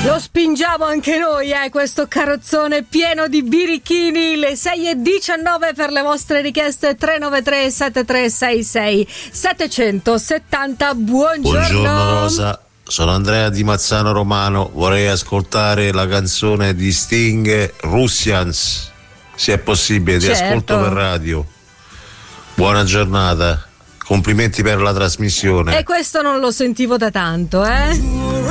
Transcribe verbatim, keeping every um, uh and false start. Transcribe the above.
Lo spingiamo anche noi, eh, questo carrozzone pieno di birichini. Le sei e diciannove per le vostre richieste. Tre nove tre sette tre sei sei sette sette zero. Buongiorno. Buongiorno Rosa, sono Andrea di Mazzano Romano. Vorrei ascoltare la canzone di Sting, Russians, se è possibile. Ti Certo. ascolto per radio. Buona giornata, complimenti per la trasmissione. E questo non lo sentivo da tanto, eh.